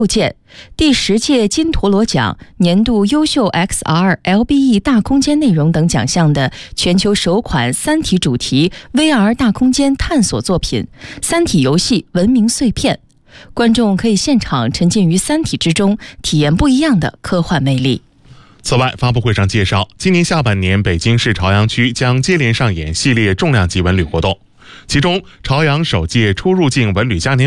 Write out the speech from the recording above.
构建第10届金陀螺奖年度优秀 XR LBE 大空间内容等奖项的全球首款三体主题 VR 大空间探索作品《三体游戏文明碎片》，观众可以现场沉浸于三体之中，体验不一样的科幻魅力。 此外，发布会上介绍，今年下半年北京市朝阳区将接连上演系列重量级文旅活动，其中朝阳首届出入境文旅嘉年